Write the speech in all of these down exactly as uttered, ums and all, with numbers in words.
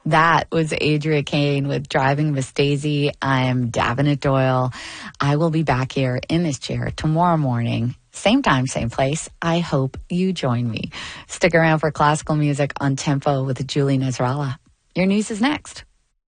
That was Adria Kane with Driving Miss Daisy. I'm Davenant Doyle. I will be back here in this chair tomorrow morning. Same time, same place. I hope you join me. Stick around for classical music on Tempo with Julie Nasrallah. Your news is next.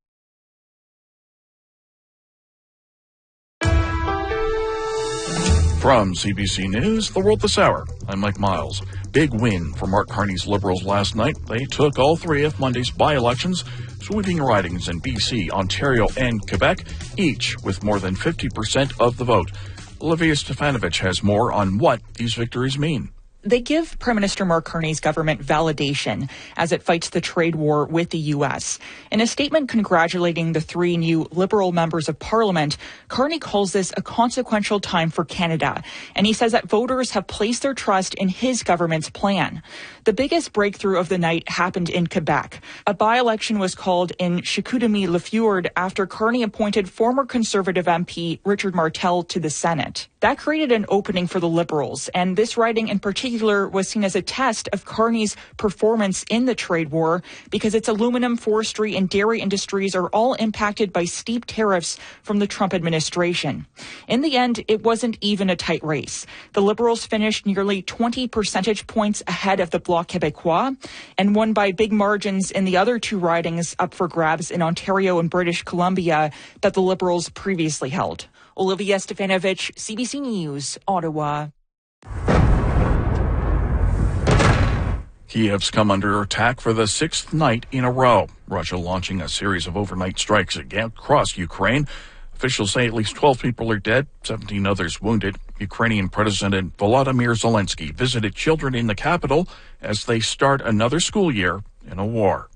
From C B C News, The World This Hour, I'm Mike Miles. Big win for Mark Carney's Liberals last night. They took all three of Monday's by-elections, sweeping ridings in B C, Ontario, and Quebec, each with more than fifty percent of the vote. Olivia Stefanovich has more on what these victories mean. They give Prime Minister Mark Carney's government validation as it fights the trade war with the U S. In a statement congratulating the three new Liberal members of Parliament, Carney calls this a consequential time for Canada, and he says that voters have placed their trust in his government's plan. The biggest breakthrough of the night happened in Quebec. A by-election was called in Chicoutimi-Le after Carney appointed former Conservative M P Richard Martel to the Senate. That created an opening for the Liberals, and this riding in particular was seen as a test of Carney's performance in the trade war because its aluminum, forestry, and dairy industries are all impacted by steep tariffs from the Trump administration. In the end, it wasn't even a tight race. The Liberals finished nearly twenty percentage points ahead of the Bloc Québécois and won by big margins in the other two ridings up for grabs in Ontario and British Columbia that the Liberals previously held. Olivia Stefanovich, C B C News, Ottawa. Kiev's come under attack for the sixth night in a row. Russia launching a series of overnight strikes again across Ukraine. Officials say at least twelve people are dead, seventeen others wounded. Ukrainian President Volodymyr Zelensky visited children in the capital as they start another school year in a war.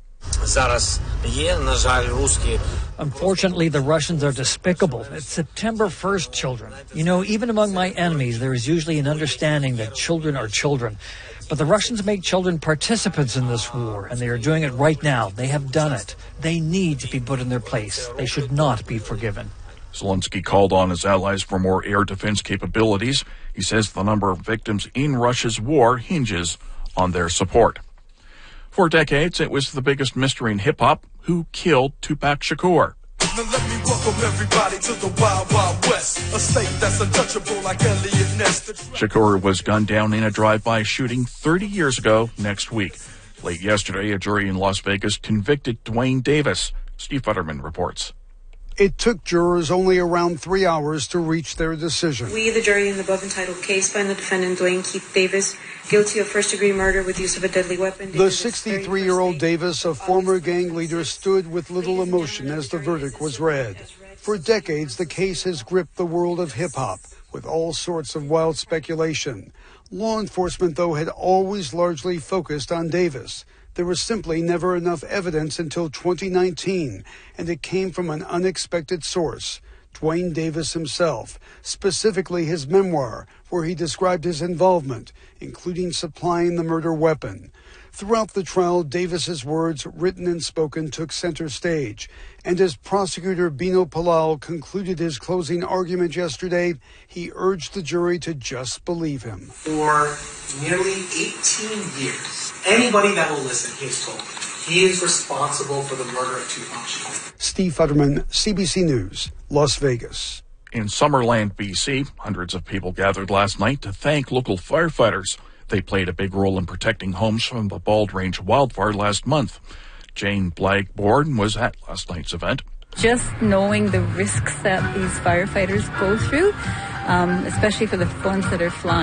Unfortunately, the Russians are despicable. It's September first, children. You know, even among my enemies, there is usually an understanding that children are children. But the Russians make children participants in this war, and they are doing it right now. They have done it. They need to be put in their place. They should not be forgiven. Zelensky called on his allies for more air defense capabilities. He says the number of victims in Russia's war hinges on their support. For decades, it was the biggest mystery in hip-hop. Who killed Tupac Shakur? Now let me welcome everybody to the Wild Wild West, a state that's untouchable like Elliot Ness. Shakur was gunned down in a drive-by shooting thirty years ago next week. Late yesterday, a jury in Las Vegas convicted Dwayne Davis. Steve Futterman reports. It took jurors only around three hours to reach their decision. We, the jury in the above entitled case, find the defendant Dwayne Keith Davis guilty of first-degree murder with use of a deadly weapon. The sixty-three-year-old Davis, a former gang leader, stood with little emotion as the verdict was read. For decades, the case has gripped the world of hip-hop with all sorts of wild speculation. Law enforcement, though, had always largely focused on Davis. There was simply never enough evidence until twenty nineteen, and it came from an unexpected source, Dwayne Davis himself, specifically his memoir, where he described his involvement, including supplying the murder weapon. Throughout the trial, Davis's words, written and spoken, took center stage. And as prosecutor Bino Palal concluded his closing argument yesterday, he urged the jury to just believe him. For nearly eighteen years, anybody that will listen, he is told, he is responsible for the murder of Tupac Shakur. Steve Futterman, C B C News, Las Vegas. In Summerland, B C, hundreds of people gathered last night to thank local firefighters. They played a big role in protecting homes from the Bald Range wildfire last month. Jane Blackbourne was at last night's event. Just knowing the risks that these firefighters go through, um, especially for the ones that are flying.